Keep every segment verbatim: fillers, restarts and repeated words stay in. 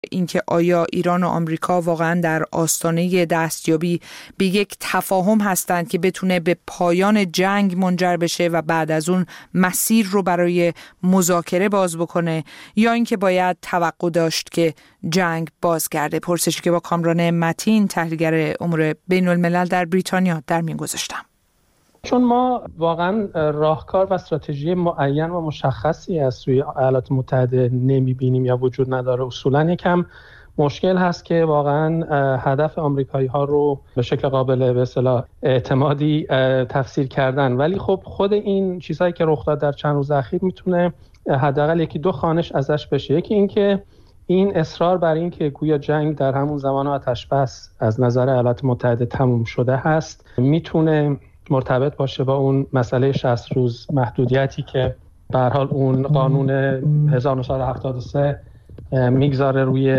اینکه آیا ایران و آمریکا واقعا در آستانه دستیابی به یک تفاهم هستند که بتونه به پایان جنگ منجر بشه و بعد از اون مسیر رو برای مذاکره باز بکنه، یا اینکه باید توقع داشت که جنگ بازگرده؟ پرسشی که با کامران متین، تحلیلگر امور بین الملل در بریتانیا، در میان گذاشتم. چون ما واقعا راهکار و استراتژی معین و مشخصی از سوی ایالات متحده نمیبینیم یا وجود نداره. اصولا یکم مشکل هست که واقعا هدف آمریکایی ها رو به شکل قابل به اصطلاح اعتمادی تفسیر کردن، ولی خب خود این چیزهایی که رخ داد در چند روز اخیر میتونه حداقل یکی دو خانش ازش بشه. یکی این که این اصرار بر این که گویا جنگ در همون زمان آتش بس از نظر ایالات متحده تموم شده هست میتونه مرتبط باشه با اون مسئله شصت روز محدودیتی که به هر حال اون قانون هزار و نهصد و هفتاد و سه میگذاره روی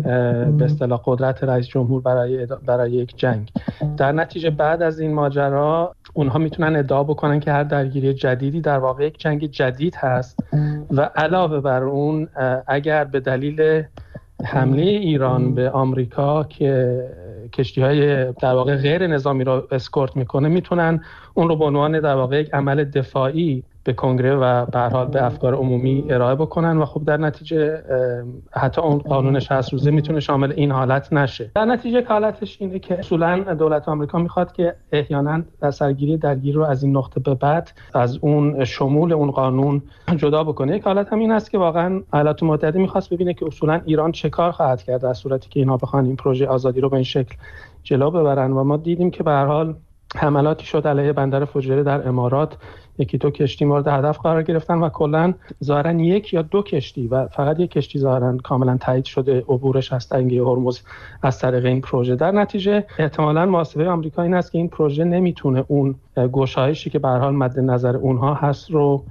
به اصطلاح قدرت رئیس جمهور برای برای یک جنگ. در نتیجه بعد از این ماجرا اونها میتونن ادعا بکنن که هر درگیری جدیدی در واقع یک جنگ جدید هست و علاوه بر اون اگر به دلیل حمله ایران به آمریکا که کشتی‌های در واقع غیر نظامی رو اسکورت میکنه میتونن اون رو به عنوان در واقع یک عمل دفاعی به کنگره و به هر حال به افکار عمومی ارائه بکنن و خب در نتیجه حتی اون قانون شصت روزه میتونه شامل این حالت نشه. در نتیجه حالتش اینه که اصولا دولت آمریکا میخواد که احیانا در سرگیری درگیر رو از این نقطه به بعد از اون شمول اون قانون جدا بکنه. یک حالت هم این است که واقعا ایالات متحده میخواست ببینه که اصولا ایران چه کار خواهد کرد در صورتی که اینا بخوان این پروژه آزادی رو به این شکل جلو ببرن. و ما دیدیم که به هر حال حملاتی شد علیه بندر فوجیره در امارات، یکی دو کشتی مورد هدف قرار گرفتن و کلا ظاهرا یک یا دو کشتی و فقط یک کشتی ظاهرا کاملا تایید شده عبورش از تنگه هرمز از طریق این پروژه. در نتیجه احتمالاً محاسبه آمریکا این است که این پروژه نمیتونه اون گشایشی که به هر حال مد نظر اونها هست رو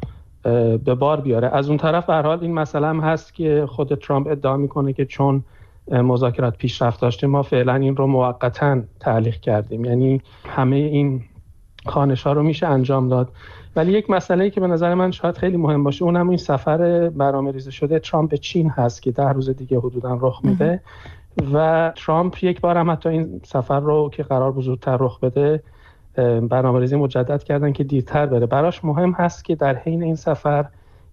به بار بیاره. از اون طرف به هر حال این مسئله هم هست که خود ترامپ ادعا میکنه که چون مذاکرات پیشرفت داشته ما فعلا این رو موقتاً تعلیق کردیم، یعنی همه این خانش‌ها رو میشه انجام داد. ولی یک مسئله‌ای که به نظر من شاید خیلی مهم باشه اونم این سفر برنامه‌ریزی شده ترامپ به چین هست که ده روز دیگه حدوداً رخ میده و ترامپ یک بار هم حتی این سفر رو که قرار بود زودتر رخ بده برنامه‌ریزی مجدد کردن که دیرتر بره. براش مهم هست که در حین این سفر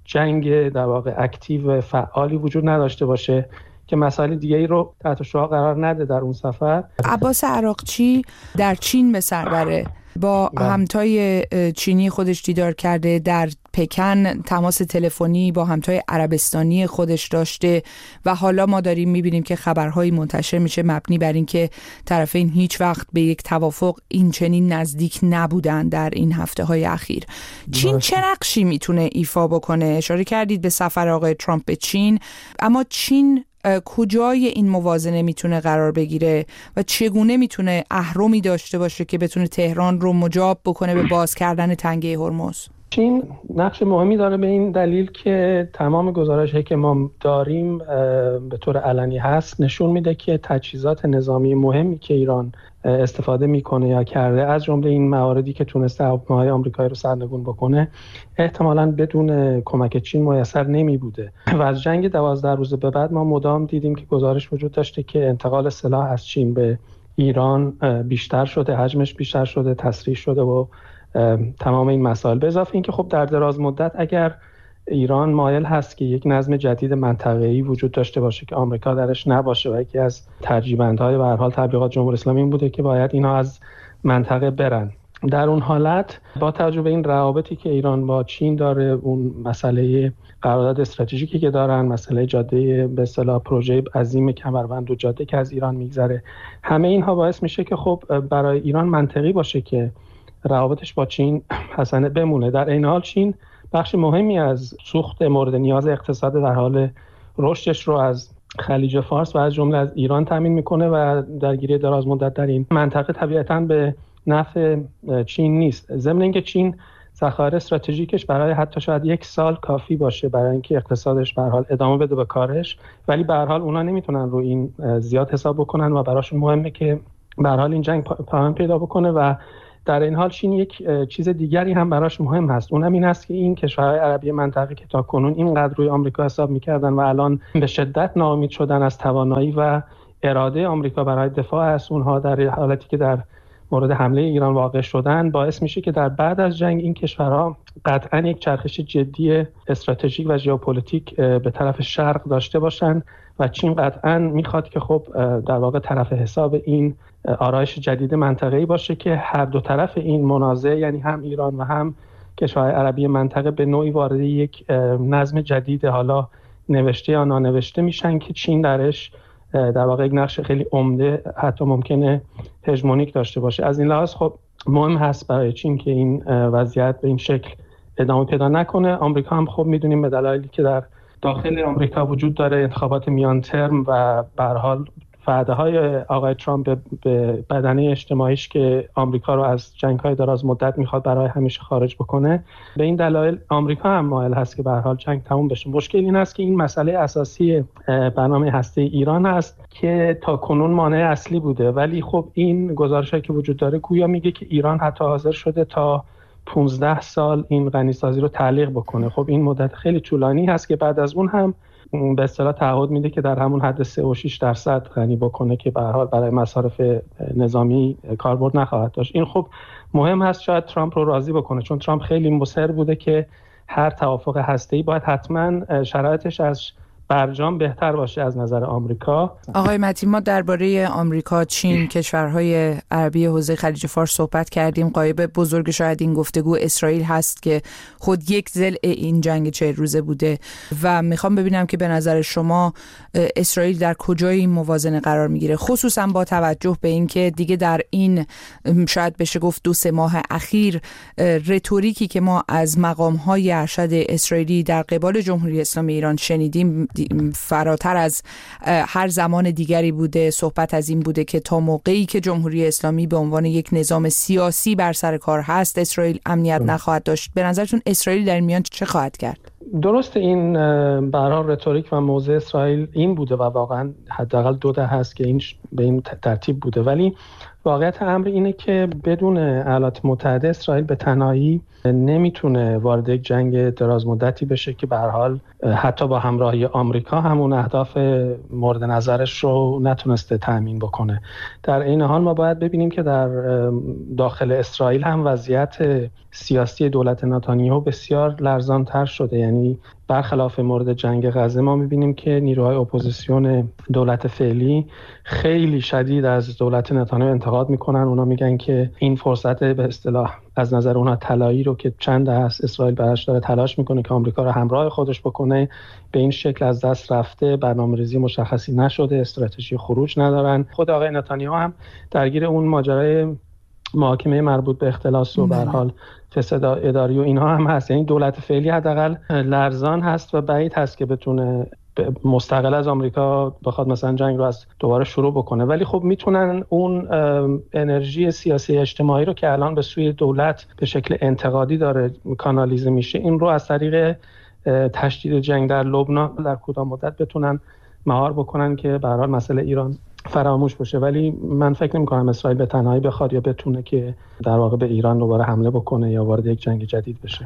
جنگ در واقع اکتیو فعالی وجود نداشته باشه که مسائل دیگه‌ای رو تحت شعاع قرار نده در اون سفر. عباس عراقچی در چین به سر بره، با همتای چینی خودش دیدار کرده، در پکن تماس تلفنی با همتای عربستانی خودش داشته و حالا ما داریم میبینیم که خبرهایی منتشر میشه مبنی بر این که طرفین هیچ وقت به یک توافق این چنین نزدیک نبودن در این هفته های اخیر. چین چه نقشی میتونه ایفا بکنه؟ اشاره کردید به سفر آقای ترامپ به چین، اما چین کجای این موازنه میتونه قرار بگیره و چگونه میتونه اهرمی داشته باشه که بتونه تهران رو مجاب بکنه به باز کردن تنگه هرمز؟ چین نقش مهمی داره به این دلیل که تمام گزارش‌هایی که ما داریم به طور علنی هست نشون میده که تجهیزات نظامی مهمی که ایران استفاده میکنه یا کرده، از جمله این مواردی که تونسته هواپیماهای آمریکایی رو سرنگون بکنه، احتمالاً بدون کمک چین میسر نمی بوده. و از جنگ دوازده روز به بعد ما مدام دیدیم که گزارش وجود داشته که انتقال سلاح از چین به ایران بیشتر شده، حجمش بیشتر شده، تسریع شده و تمام این مسائل. به اضافه اینکه خب در دراز مدت اگر ایران مایل هست که یک نظم جدید منطقه‌ای وجود داشته باشه که آمریکا درش نباشه و یکی از ترجیح‌بندهای به هر حال تبلیغات جمهوری اسلامی این بوده که باید اینها از منطقه برن، در اون حالت با توجه به این روابطی که ایران با چین داره، اون مسئله قرارداد استراتژیکی که دارن، مسئله جاده به اصطلاح پروژه عظیم کمربند و جاده که از ایران میگذره، همه اینها باعث میشه که خب برای ایران منطقی باشه که روابطش با چین حسنه بمونه. در این حال چین بخش مهمی از سوخت مورد نیاز اقتصاد در حال رشدش رو از خلیج فارس و از جمله از ایران تامین میکنه و درگیری دراز مدت در این منطقه طبیعتاً به نفع چین نیست. ضمن اینکه چین ذخایر استراتژیکش برای حتی شاید یک سال کافی باشه برای اینکه اقتصادش به هر حال ادامه بده به کارش، ولی به هر حال اونا نمیتونن رو این زیاد حساب بکنن و براشون مهمه که به هر حال این جنگ پایان پیدا بکنه و در این حال چین یک چیز دیگری هم براش مهم هست، اونم این است که این کشورهای عربی منطقه که تا کنون اینقدر روی آمریکا حساب می‌کردن و الان به شدت ناامید شدن از توانایی و اراده آمریکا برای دفاع از اونها در حالتی که در مورد حمله ایران واقع شدن، باعث میشه که در بعد از جنگ این کشورها قطعاً یک چرخش جدی استراتژیک و ژئوپلیتیک به طرف شرق داشته باشند و چین قطعاً میخواد که خب در واقع طرف حساب این آرایش جدید منطقه‌ای باشه که هر دو طرف این منازعه، یعنی هم ایران و هم کشورهای عربی منطقه، به نوعی وارد یک نظم جدید، حالا نوشته یا نانوشته میشن که چین درش در واقع یک نقش خیلی عمده، حتی ممکنه هژمونیک داشته باشه. از این لحاظ خب مهم هست برای چین که این وضعیت به این شکل ادامه پیدا نکنه. آمریکا هم خب میدونیم به دلایلی که در داخل آمریکا وجود داره، انتخابات میان ترم و به هر حال وعده‌های آقای ترامپ به بدنه اجتماعیش که آمریکا رو از جنگ‌های دراز مدت میخواد برای همیشه خارج بکنه، به این دلایل آمریکا هم مایل هست که به هر حال جنگ تموم بشه. مشکل این است که این مسئله اساسی برنامه هسته ایران است که تا کنون مانع اصلی بوده، ولی خب این گزارشایی که وجود داره گویا میگه که ایران حتی حاضر شده تا پانزده سال این غنیسازی رو تعلیق بکنه. خب این مدت خیلی طولانی هست که بعد از اون هم به اصطلاح تعهد میده که در همون حد سه و شش درصد غنی بکنه که به هر حال برای مصارف نظامی کاربرد نخواهد داشت. این خب مهم هست شاید ترامپ رو راضی بکنه، چون ترامپ خیلی مصر بوده که هر توافق هسته‌ای باید حتما شرایطش از برجام بهتر باشه از نظر آمریکا. آقای متین، ما درباره آمریکا، چین، کشورهای عربی حوزه خلیج فارس صحبت کردیم. غایب بزرگ شاید این گفتگو اسرائیل هست که خود یک ضلع این جنگ چهل روزه بوده و میخوام ببینم که به نظر شما اسرائیل در کجای این موازنه قرار میگیره، خصوصا با توجه به اینکه دیگه در این شاید بشه گفت دو سه ماه اخیر رتوریکی که ما از مقام‌های ارشد اسرائیلی در قبال جمهوری اسلامی ایران شنیدیم فراتر از هر زمان دیگری بوده. صحبت از این بوده که تا موقعی که جمهوری اسلامی به عنوان یک نظام سیاسی بر سر کار هست، اسرائیل امنیت نخواهد داشت. به نظرتون اسرائیل در میان چه خواهد کرد؟ درست، این برای رتوریک و موضع اسرائیل این بوده و واقعا حداقل دو دهه هست که این به این ترتیب بوده، ولی واقعیت امر اینه که بدون ایالات متحده اسرائیل به تنهایی نمیتونه وارد یک جنگ دراز مدتی بشه که به هر حال حتی با همراهی آمریکا همون اهداف مورد نظرش رو نتونسته تامین بکنه. در این حال ما باید ببینیم که در داخل اسرائیل هم وضعیت سیاسی دولت نتانیاهو بسیار لرزان‌تر شده. یعنی برخلاف مورد جنگ غزه ما می‌بینیم که نیروهای اپوزیسیون دولت فعلی خیلی شدید از دولت نتانیاهو انتقاد میکنن. اونا میگن که این فرصت به اصطلاح از نظر اونها طلایی رو که چند هست اسرائیل براش داره تلاش میکنه که آمریکا رو همراه خودش بکنه، به این شکل از دست رفته، برنامه‌ریزی مشخصی نشده، استراتژی خروج ندارن. خود آقای نتانیاهو هم درگیر اون ماجرای محاکمه مربوط به اختلاس و به هر حال فساد اداری و اینها هم هست. یعنی دولت فعلی حداقل لرزان هست و بعید هست که بتونه مستقل از آمریکا بخواد مثلا جنگ رو از دوباره شروع بکنه، ولی خب میتونن اون انرژی سیاسی اجتماعی رو که الان به سوی دولت به شکل انتقادی داره کانالیزه میشه، این رو از طریق تشدید جنگ در لبنان در کوتاه مدت بتونن مهار بکنن که به هر حال مسئله ایران فراموش بشه. ولی من فکر نمی‌کنم اسرائیل به تنهایی بخواد یا بتونه که در واقع به ایران دوباره حمله بکنه یا وارد یک جنگ جدید بشه.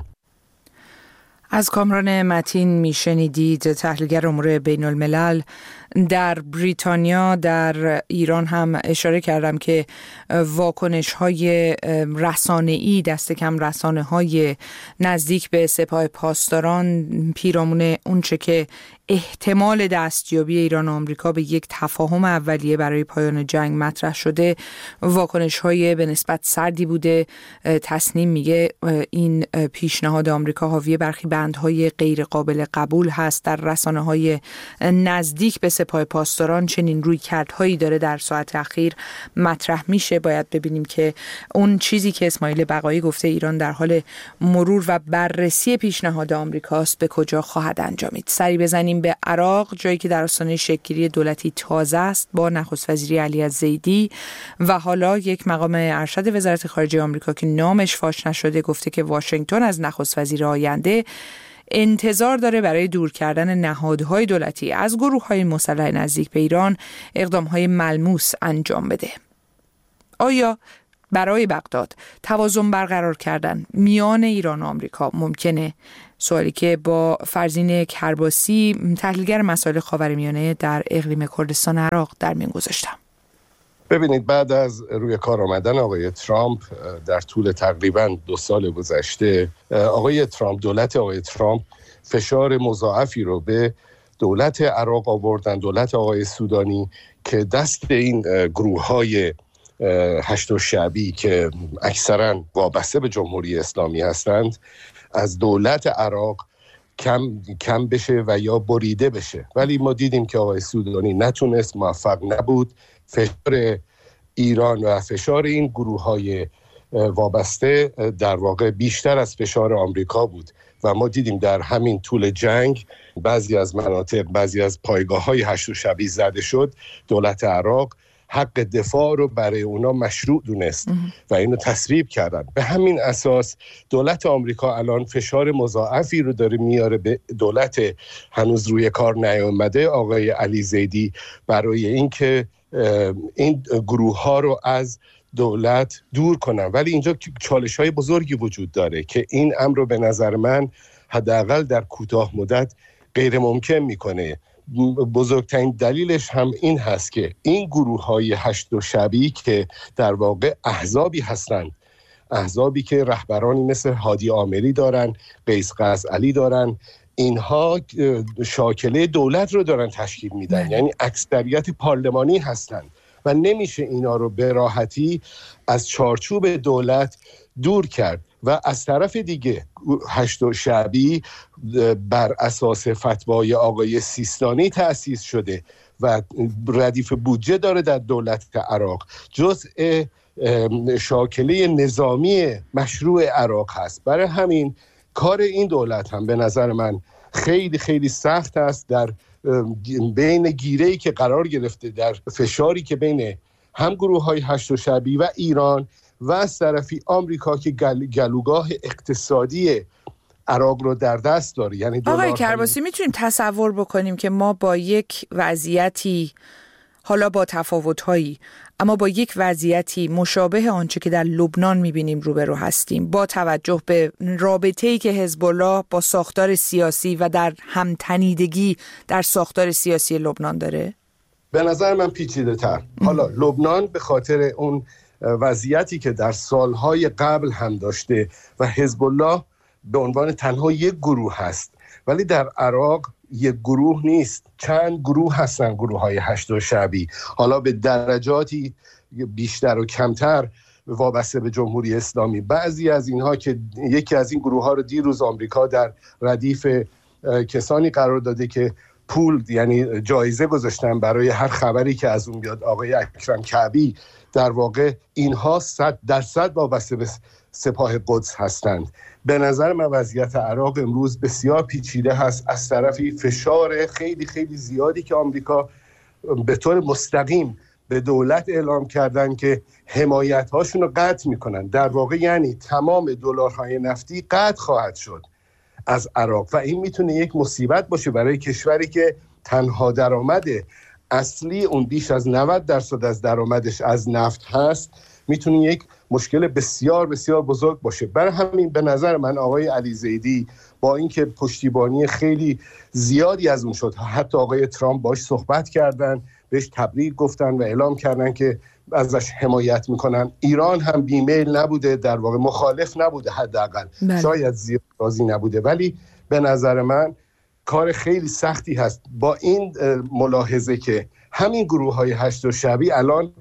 از کامران متین میشنیدید، تحلیلگر امور بین الملل. در بریتانیا، در ایران هم اشاره کردم که واکنش های رسانه‌ای، دست کم رسانه های نزدیک به سپاه پاسداران پیرامون اونچه که احتمال دستیابی ایران و آمریکا به یک تفاهم اولیه برای پایان جنگ مطرح شده، واکنش های به نسبت سردی بوده. تصنیم میگه این پیشنهاد آمریکا حاوی برخی بندهای غیر قابل قبول هست. در رسانه های نزدیک به سپاه پاسداران چنین رویکردهایی داره در ساعت اخیر مطرح میشه. باید ببینیم که اون چیزی که اسماعیل بقایی گفته ایران در حال مرور و بررسی پیشنهاد آمریکاست به کجا خواهد انجامید. سری بزنیم به عراق، جایی که در آستانه شکل‌گیری دولتی تازه است با نخست وزیری علی الزیدی و حالا یک مقام ارشد وزارت خارجه آمریکا که نامش فاش نشده گفته که واشنگتن از نخست وزیر آینده انتظار داره برای دور کردن نهادهای دولتی از گروه‌های مسلح نزدیک به ایران اقدام‌های ملموس انجام بده. آیا برای بغداد توازن برقرار کردن میان ایران و آمریکا ممکنه؟ سوالی که با فرزین کرباسی، تحلیلگر مسائل خاورمیانه در اقلیم کردستان عراق در میان گذاشتم. ببینید، بعد از روی کار آمدن آقای ترامپ در طول تقریباً دو سال گذشته، آقای ترامپ دولت آقای ترامپ فشار مضاعفی رو به دولت عراق آوردن، دولت آقای سودانی، که دست این گروه‌های هشت شعبی که اکثراً وابسته به جمهوری اسلامی هستند از دولت عراق کم کم بشه و یا بریده بشه. ولی ما دیدیم که آقای سودانی نتونست، موفق نبود. فشار ایران و فشار این گروه‌های وابسته در واقع بیشتر از فشار آمریکا بود و ما دیدیم در همین طول جنگ بعضی از مناطق، بعضی از پایگاه‌های هشت شعبی زده شد. دولت عراق حق دفاع رو برای اونا مشروع دونست و اینو تصویب کردن. به همین اساس دولت آمریکا الان فشار مضاعفی رو داره میاره به دولت هنوز روی کار نیامده آقای علی زیدی برای اینکه این گروه ها رو از دولت دور کنن. ولی اینجا چالش های بزرگی وجود داره که این امر رو به نظر من حداقل در کوتاه مدت غیر ممکن میکنه. بزرگترین دلیلش هم این هست که این گروه های هشت شعبی که در واقع احزابی هستند، احزابی که رهبرانی مثل هادی آمری دارن، قیس قزعلی دارن، اینها شاکله دولت رو دارن تشکیل میدن، یعنی اکثریت پارلمانی هستند و نمیشه اینا رو به راحتی از چارچوب دولت دور کرد. و از طرف دیگه هشت شعبی بر اساس فتوای آقای سیستانی تأسیس شده و ردیف بودجه داره در دولت عراق، جزء شاکله نظامی مشروع عراق هست. برای همین کار این دولت هم به نظر من خیلی خیلی سخت است در بین گیره‌ای که قرار گرفته، در فشاری که بین هم گروه‌های هشت شعبی و ایران و از طرفی آمریکا که گل، گلوگاه اقتصادی عراق رو در دست داره. یعنی آقای کرباسی، میتونیم تصور بکنیم که ما با یک وضعیتی، حالا با تفاوت‌هایی، اما با یک وضعیتی مشابه آنچه که در لبنان می‌بینیم روبرو هستیم، با توجه به رابطه‌ای که حزب الله با ساختار سیاسی و در همتنیدگی در ساختار سیاسی لبنان داره؟ به نظر من پیچیده‌تر. حالا لبنان به خاطر اون وضعیتی که در سالهای قبل هم داشته و حزب الله به عنوان تنها یک گروه هست، ولی در عراق یک گروه نیست، چند گروه هستن، گروه های هشت شعبی، حالا به درجاتی بیشتر و کمتر وابسته به جمهوری اسلامی. بعضی از اینها که یکی از این گروه ها رو دیروز آمریکا در ردیف کسانی قرار داده که پول، یعنی جایزه گذاشتن برای هر خبری که از اون بیاد. آقای اکرم کعبی، در واقع اینها صد درصد وابسته به سپاه قدس هستند. به نظر من وضعیت عراق امروز بسیار پیچیده هست. از طرفی فشار خیلی خیلی زیادی که آمریکا به طور مستقیم به دولت اعلام کردن که حمایت هاشون رو قطع میکنن، در واقع یعنی تمام دلارهای نفتی قطع خواهد شد از عراق و این میتونه یک مصیبت باشه برای کشوری که تنها درآمد اصلی اون بیش از نود درصد از درآمدش از نفت هست. میتونه یک مشکل بسیار بسیار بزرگ باشه. برای همین به نظر من آقای علی زیدی با اینکه پشتیبانی خیلی زیادی از اون شد، حتی آقای ترامپ باش صحبت کردن، بهش تبریک گفتن و اعلام کردن که ازش حمایت میکنن. ایران هم بیمیل نبوده، در واقع مخالف نبوده، حداقل شاید زیاد راضی نبوده، ولی به نظر من کار خیلی سختی هست با این ملاحظه که همین گروه های هشت شعبی الان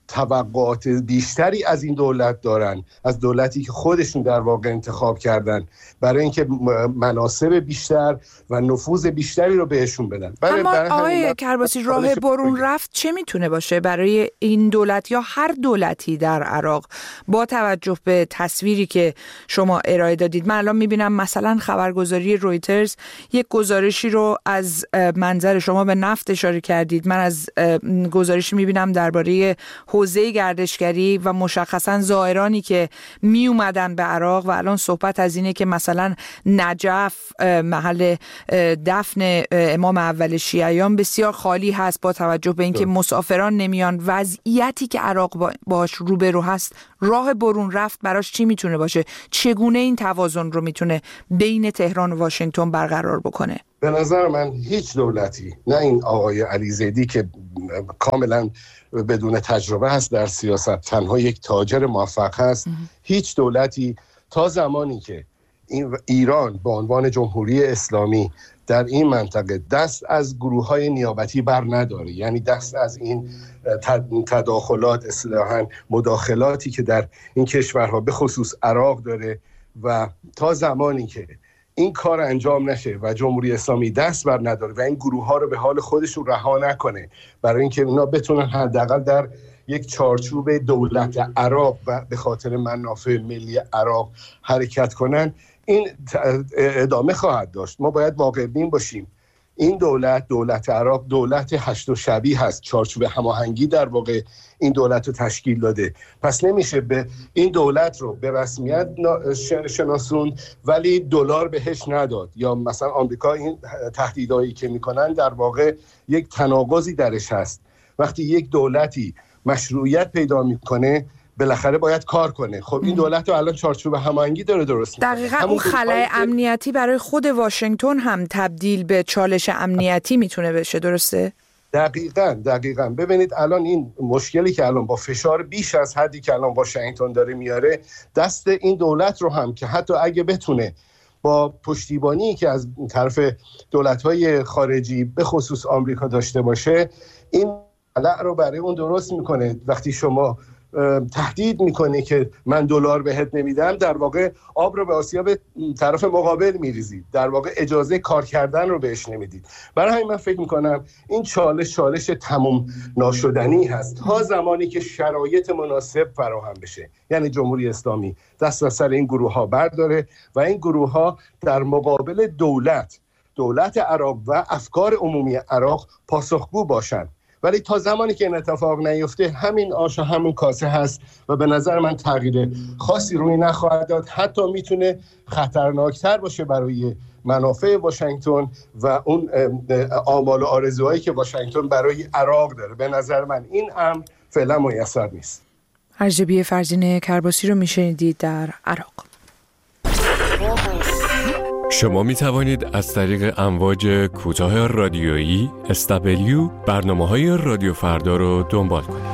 توقعات بیشتری از این دولت دارن، از دولتی که خودشون در واقع انتخاب کردن، برای اینکه مناصب بیشتر و نفوذ بیشتری رو بهشون بدن. برای اما برای آقای کرباسی، راه برون رفت چه میتونه باشه برای این دولت یا هر دولتی در عراق با توجه به تصویری که شما ارائه دادید؟ من الان میبینم مثلا خبرگزاری رویترز یک گزارشی رو از منظر شما به نفت اشاره کردید، من از گزارشی میبینم درباره حوزه گردشگری و مشخصا زائرانی که می اومدن به عراق و الان صحبت از اینه که مثلا نجف محل دفن امام اول شیعیان بسیار خالی هست با توجه به اینکه مسافران نمیان. وضعیتی که عراق باش روبرو هست، راه برون رفت براش چی میتونه باشه؟ چگونه این توازن رو میتونه بین تهران و واشنگتن برقرار بکنه؟ به نظر من هیچ دولتی، نه این آقای علیزیدی که کاملا بدون تجربه هست در سیاست، تنها یک تاجر موفق هست، هیچ دولتی تا زمانی که این ایران به عنوان جمهوری اسلامی در این منطقه دست از گروه‌های نیابتی بر نداره، یعنی دست از این تداخلات، اصطلاحاً مداخلاتی که در این کشورها به خصوص عراق داره، و تا زمانی که این کار انجام نشه و جمهوری اسلامی دست بر نداره و این گروه ها رو به حال خودشون رها نکنه برای اینکه اونا بتونن حداقل در یک چارچوب دولت عراق و به خاطر منافع ملی عراق حرکت کنن، این ادامه خواهد داشت. ما باید واقع بین باشیم. این دولت، دولت عراق، دولت هشت و شبیه هست، چارچوب هماهنگی در واقع این دولت رو تشکیل داده. پس نمیشه به این دولت رو به رسمیت شناسوند ولی دلار بهش نداد، یا مثلا آمریکا این تهدیدایی که میکنن در واقع یک تناقضی درش هست. وقتی یک دولتی مشروعیت پیدا میکنه بالاخره باید کار کنه. خب این دولت رو الان چارچوب هماهنگی داره درست میکنه. دقیقاً اون خلأ امنیتی برای خود واشنگتن هم تبدیل به چالش امنیتی میتونه بشه، درسته؟ دقیقاً دقیقاً ببینید الان این مشکلی که الان با فشار بیش از حدی که الان واشنگتن داره میاره، دست این دولت رو هم که حتی اگه بتونه با پشتیبانی که از طرف دولت‌های خارجی به خصوص آمریکا داشته باشه، این خلأ رو برای اون درست میکنه. وقتی شما تهدید میکنه که من دلار بهت نمیدم، در واقع آب رو به آسیاب طرف مقابل میریزید، در واقع اجازه کار کردن رو بهش نمیدید. برای همین من فکر میکنم این چالش چالش تمام ناشدنی هست تا زمانی که شرایط مناسب فراهم بشه، یعنی جمهوری اسلامی دست از سر این گروه ها برداره و این گروه ها در مقابل دولت دولت عراق و افکار عمومی عراق پاسخگو باشند. ولی تا زمانی که این اتفاق نیفته، همین آش و همین کاسه هست و به نظر من تغییر خاصی روی نخواهد داد. حتی میتونه خطرناکتر باشه برای منافع واشنگتن و اون آمال و آرزوهایی که واشنگتن برای عراق داره. به نظر من این امر فعلا میسر نیست. ارجبی فرزین کرباسی رو میشنیدید در عراق. شما می توانید از طریق امواج کوتاه رادیویی اس دبلیو برنامه‌های رادیو فردا رو دنبال کنید.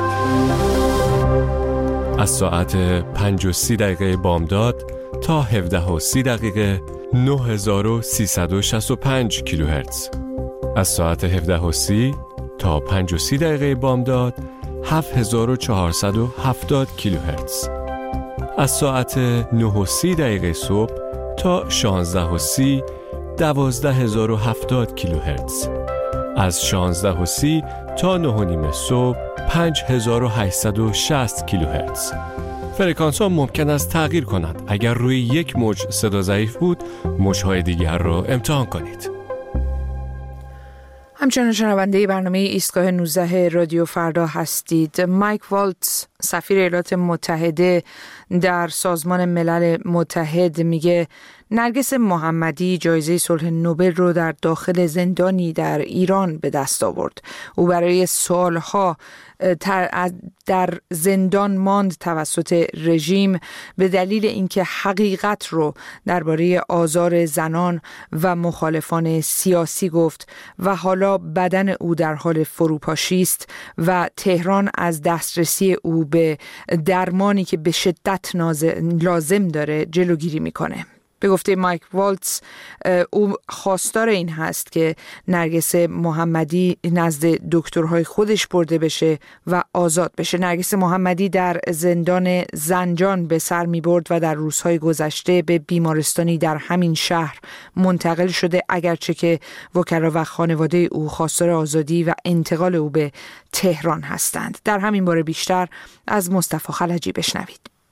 از ساعت پنج و سی دقیقه بامداد تا هفده و سی دقیقه نه هزار و سیصد و شصت و پنج کیلوهرتز. از ساعت هفده و سی تا پنج و سی دقیقه بامداد هفت هزار و چهارصد و هفتاد کیلوهرتز. از ساعت نه و سی دقیقه صبح تا شانزده و سی دوازده هزار و هفتاد کیلوهرتز. از شانزده و سی تا نه و نیم صبح پنج هزار و هشتصد و شصت کیلوهرتز. فرکانس ها ممکن است تغییر کنند. اگر روی یک موج صدا ضعیف بود، موج‌های دیگر را امتحان کنید. همچنان شنونده برنامه ایستگاه نوزده رادیو فردا هستید. مایک والتز، سفیر ایالات متحده در سازمان ملل متحد، میگه نرگس محمدی جایزه صلح نوبل رو در داخل زندانی در ایران به دست آورد. او برای سالها در زندان ماند توسط رژیم به دلیل اینکه حقیقت رو درباره آزار زنان و مخالفان سیاسی گفت و حالا بدن او در حال فروپاشی است و تهران از دسترسی او به درمانی که به شدت لازم داره جلوگیری میکنه. به گفته مایک والتز، او خواستار این هست که نرگس محمدی نزد دکترهای خودش برده بشه و آزاد بشه. نرگس محمدی در زندان زنجان به سر می برد و در روزهای گذشته به بیمارستانی در همین شهر منتقل شده، اگرچه که وکلا و خانواده او خواستار آزادی و انتقال او به تهران هستند. در همین باره بیشتر از مصطفی خلجی بشنوید.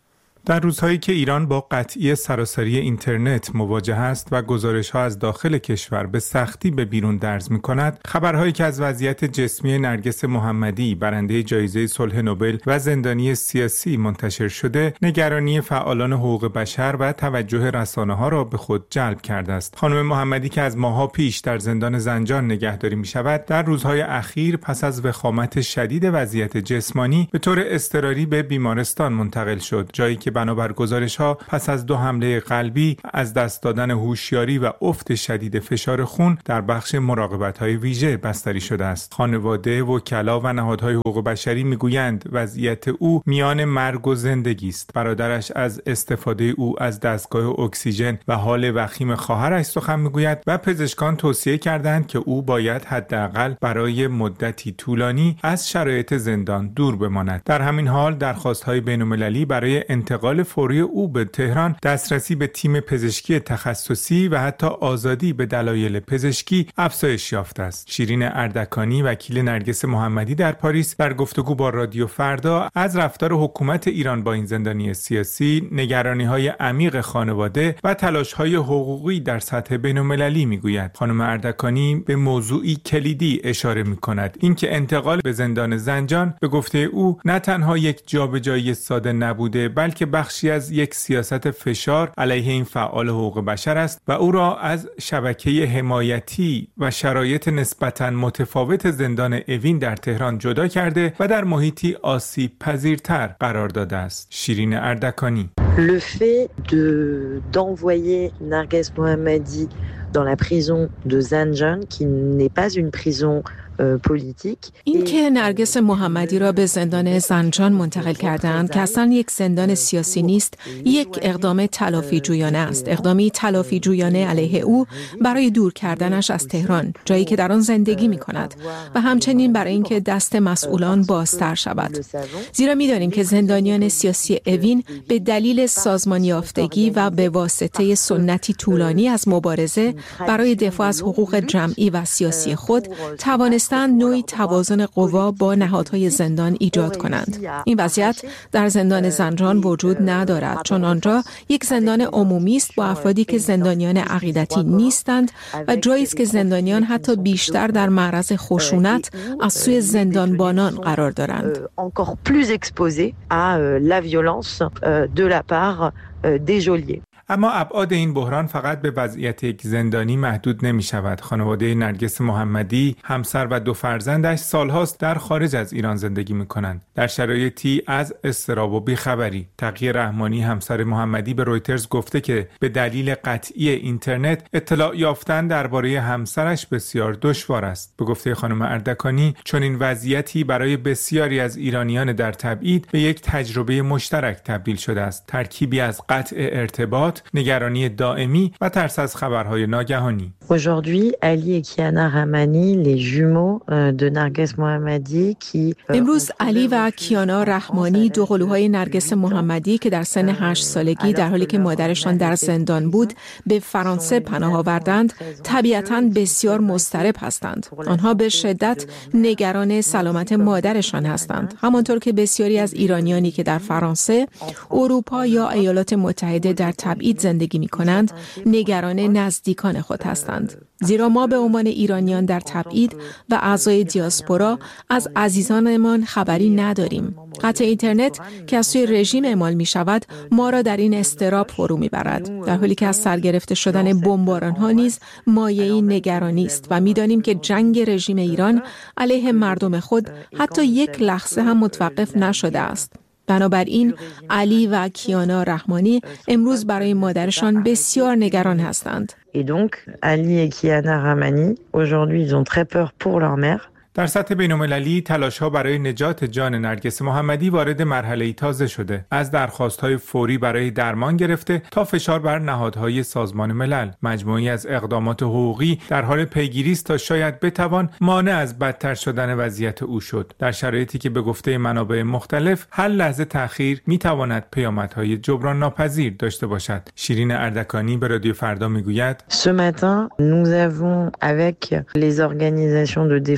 در روزهایی که ایران با قطعی سراسری اینترنت مواجه است و گزارش‌ها از داخل کشور به سختی به بیرون درز می‌کند، خبرهایی که از وضعیت جسمی نرگس محمدی برنده جایزه صلح نوبل و زندانی سیاسی منتشر شده، نگرانی فعالان حقوق بشر و توجه رسانه‌ها را به خود جلب کرده است. خانم محمدی که از ماه‌ها پیش در زندان زنجان نگهداری می‌شود، در روزهای اخیر پس از وخامت شدید وضعیت جسمانی به طور اضطراری به بیمارستان منتقل شد، جایی که بنابر گزارش‌ها پس از دو حمله قلبی، از دست دادن هوشیاری و افت شدید فشار خون در بخش مراقبت‌های ویژه بستری شده است. خانواده، وکلا و نهادهای حقوق بشری می‌گویند وضعیت او میان مرگ و زندگی است. برادرش از استفاده او از دستگاه اکسیژن و حال وخیم خواهرش سخن می‌گوید و پزشکان توصیه کردند که او باید حداقل برای مدتی طولانی از شرایط زندان دور بماند. در همین حال درخواست‌های بین‌المللی برای انتقال فوری او به تهران، دسترسی به تیم پزشکی تخصصی و حتی آزادی به دلایل پزشکی افزایش یافته است. شیرین اردکانی، وکیل نرگس محمدی در پاریس، در گفتگو با رادیو فردا از رفتار حکومت ایران با این زندانی سیاسی، نگرانی‌های عمیق خانواده و تلاش‌های حقوقی در سطح بین‌المللی می‌گوید. خانم اردکانی به موضوعی کلیدی اشاره می‌کند، اینکه انتقال به زندان زنجان به گفته او نه تنها یک جابجایی ساده نبوده، بلکه بخشی از یک سیاست فشار علیه این فعال حقوق بشر است و او را از شبکه حمایتی و شرایط نسبتاً متفاوت زندان اوین در تهران جدا کرده و در محیطی آسیب پذیرتر قرار داده است. شیرین اردکانی: Le fait de d'envoyer Narges Mohammadi dans la prison de Zanjan, qui n'est pas une prison پلیتیک، این که نرگس محمدی را به زندان زنجان منتقل کردند که اصلا یک زندان سیاسی نیست، یک اقدام تلافی جویانه است، اقدامی تلافی جویانه علیه او برای دور کردنش از تهران، جایی که در آن زندگی می کند، و همچنین برای اینکه دست مسئولان بازتر شود. زیرا می دانیم که زندانیان سیاسی اوین به دلیل سازمان یافتگی و به واسطه سنتی طولانی از مبارزه برای دفاع از حقوق جمعی و سیاسی خود توانست نوعی توازن قوا با نهادهای زندان ایجاد کنند. این وضعیت در زندان زنجان وجود ندارد، چون آنجا یک زندان عمومی است با افرادی که زندانیان عقیدتی نیستند و جایی است که زندانیان حتی بیشتر در معرض خشونت از سوی زندانبانان قرار دارند. encore plus exposés à la violence de la part des geôliers. اما ابعاد این بحران فقط به وضعیت یک زندانی محدود نمی شود. خانواده نرگس محمدی، همسر و دو فرزندش سالهاست در خارج از ایران زندگی می کنند، در شرایطی از اضطراب و بیخبری. تقی رحمانی، همسر محمدی، به رویترز گفته که به دلیل قطعی اینترنت اطلاع یافتن درباره همسرش بسیار دشوار است. به گفته خانم اردکانی، چون این وضعیتی برای بسیاری از ایرانیان در تبعید به یک تجربه مشترک تبدیل شده است، ترکیبی از قطع ارتباط، نگرانی دائمی و ترس از خبرهای ناگهانی. Aujourd'hui, Ali et Kiana Rahmani, les jumeaux de Narges Mohammadi qui امروز علی و کیانا رحمانی، دو قلوهای نرگس محمدی که در سن هشت سالگی در حالی که مادرشان در زندان بود به فرانسه پناه آوردند، طبیعتاً بسیار مضطرب هستند. آنها به شدت نگران سلامت مادرشان هستند، همانطور که بسیاری از ایرانیانی که در فرانسه، اروپا یا ایالات متحده در تبعید زندگی می کنند نگران نزدیکان خود هستند. زیرا ما به عنوان ایرانیان در تبعید و اعضای دیاسپورا از عزیزانمان خبری نداریم. قطع اینترنت که از سوی رژیم اعمال می شود ما را در این اضطراب فرو می برد، در حالی که از سرگرفته شدن بمباران ها نیز مایه‌ای نگرانی است و می دانیم که جنگ رژیم ایران علیه مردم خود حتی یک لحظه هم متوقف نشده است. بنابراین علی و کیانا رحمانی امروز برای مادرشان بسیار نگران هستند. Et donc Ali et Kiana Rahmani aujourd'hui ils ont très peur pour leur mère. در سطح بین‌المللی تلاش‌ها برای نجات جان نرگس محمدی وارد مرحله‌ای تازه شده، از درخواست‌های فوری برای درمان گرفته تا فشار بر نهادهای سازمان ملل. مجموعی از اقدامات حقوقی در حال پیگیری است تا شاید بتوان مانع از بدتر شدن وضعیت او شد، در شرایطی که به گفته منابع مختلف هر لحظه تأخیر می‌تواند پیامدهای جبران ناپذیر داشته باشد. شیرین اردکانی به رادیو فردا می‌گوید: Ce matin nous avons avec les organisations de défense des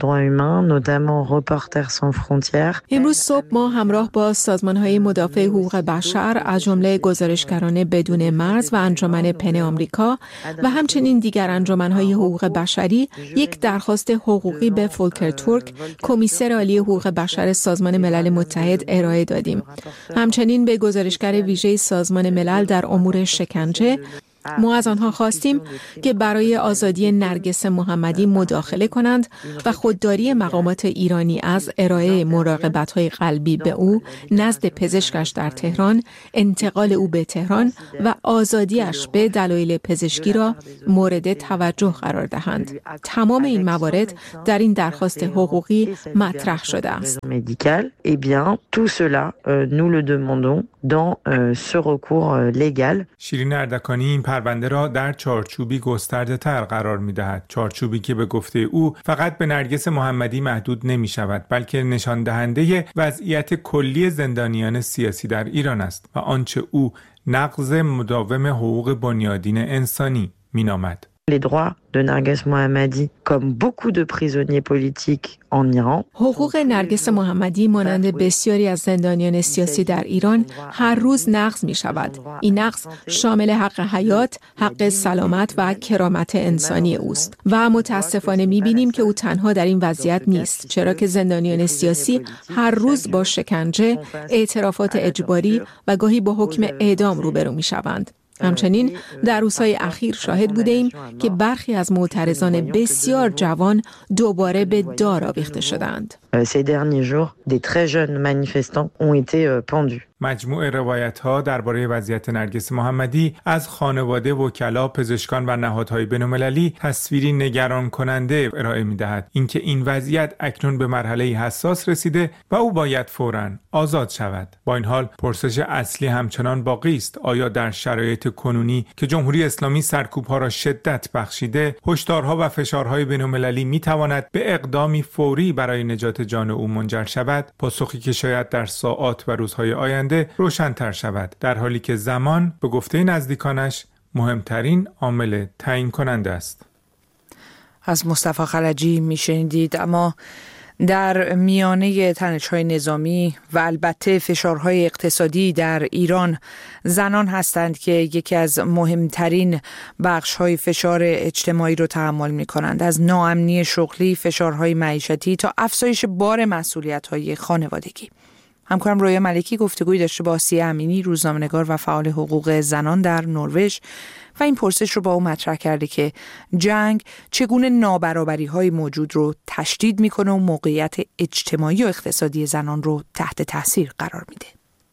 droits humains, notamment Reporters sans frontières. امروز صبح ما همراه با سازمان‌های مدافع حقوق بشر از جمله گزارشگران بدون مرز و انجمن پن آمریکا و همچنین دیگر انجمن‌های حقوق بشری یک درخواست حقوقی به فولکر تورک، کمیسر عالی حقوق بشر سازمان ملل متحد ارائه دادیم. همچنین به گزارشگر ویژه سازمان ملل در امور شکنجه ما از آنها خواستیم که برای آزادی نرگس محمدی مداخله کنند و خودداری مقامات ایرانی از ارائه مراقبت‌های قلبی به او نزد پزشکش در تهران، انتقال او به تهران و آزادیش به دلایل پزشکی را مورد توجه قرار دهند. تمام این موارد در این درخواست حقوقی مطرح شده است. Eh bien, tout cela, nous le demandons dans ce recours légal. شیرین اردکانی این پرونده را در چارچوبی گسترده تر قرار می دهد. چارچوبی که به گفته او فقط به نرگس محمدی محدود نمی شود، بلکه نشان دهنده وضعیت کلی زندانیان سیاسی در ایران است و آنچه او نقض مداوم حقوق بنیادین انسانی می نامد. Les droits de Narges Mohammadi, comme beaucoup de prisonniers politiques en Iran. حقوق نرگس محمدی مانند بسیاری از زندانیان سیاسی در ایران هر روز نقض می شود. این نقض شامل حق حیات، حق سلامت و کرامت انسانی اوست و متاسفانه می بینیم که او تنها در این وضعیت نیست، چرا که زندانیان سیاسی هر روز با شکنجه، اعترافات اجباری و گاهی با حکم اعدام روبرو می شوند. همچنین در روزهای اخیر شاهد بودیم که برخی از معترضان بسیار جوان دوباره به دار آویخته شدند. Ces derniers jours, des très jeunes manifestants ont été pendus. مجموع روایت‌ها درباره وضعیت نرگس محمدی از خانواده، وکلا، پزشکان و نهادهای بین‌المللی تصویری نگران کننده ارائه می‌دهد. اینکه این وضعیت اکنون به مرحله حساس رسیده و او باید فوراً آزاد شود. با این حال پرسش اصلی همچنان باقی است: آیا در شرایط کنونی که جمهوری اسلامی سرکوب‌ها را شدت بخشیده، هشدارها و فشارهای بین‌المللی می‌تواند به اقدامی فوری برای نجات جان او منجر شود؟ پاسخی که شاید در ساعات و روزهای آینده روشن‌تر شود، در حالی که زمان به گفته نزدیکانش مهمترین عامل تعیین کننده است. از مصطفی خلجی میشنیدید. اما در میانه تنش‌های نظامی و البته فشارهای اقتصادی در ایران، زنان هستند که یکی از مهمترین بخش‌های فشار اجتماعی رو تحمل می‌کنند، از ناامنی شغلی، فشارهای معیشتی تا افزایش بار مسئولیت‌های خانوادگی. همکارم رویا ملکی گفتگوی داشته با آسیه امینی، روزنامه‌نگار و فعال حقوق زنان در نروژ، و این پرسش رو با او مطرح کرده که جنگ چگونه نابرابری‌های موجود رو تشدید می‌کنه و موقعیت اجتماعی و اقتصادی زنان رو تحت تاثیر قرار میده.